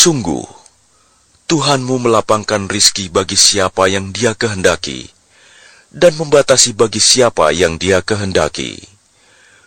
Sungguh, Tuhanmu melapangkan rizki bagi siapa yang Dia kehendaki, dan membatasi bagi siapa yang Dia kehendaki.